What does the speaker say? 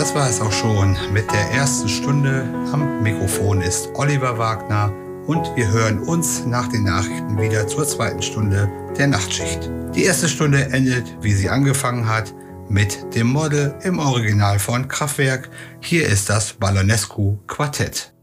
das war es auch schon mit der ersten Stunde. Am Mikrofon ist Oliver Wagner und wir hören uns nach den Nachrichten wieder zur zweiten Stunde der Nachtschicht. Die erste Stunde endet, wie sie angefangen hat, mit dem Model im Original von Kraftwerk. Hier ist das Balanescu Quartett.